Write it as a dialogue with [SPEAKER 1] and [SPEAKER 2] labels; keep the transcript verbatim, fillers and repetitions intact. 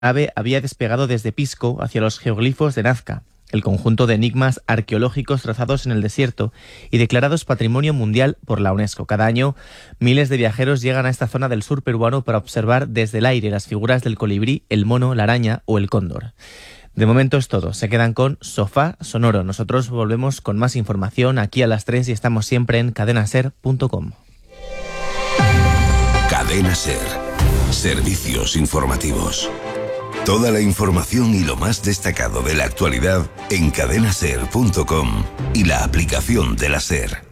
[SPEAKER 1] nave había despegado desde Pisco hacia los geoglifos de Nazca, el conjunto de enigmas arqueológicos trazados en el desierto y declarados Patrimonio Mundial por la UNESCO. Cada año, miles de viajeros llegan a esta zona del sur peruano para observar desde el aire las figuras del colibrí, el mono, la araña o el cóndor. De momento es todo. Se quedan con Sofá Sonoro. Nosotros volvemos con más información aquí a las tres y estamos siempre en cadena ser punto com.
[SPEAKER 2] Cadena Ser. Servicios informativos. Toda la información y lo más destacado de la actualidad en cadena ser punto com y la aplicación de la SER.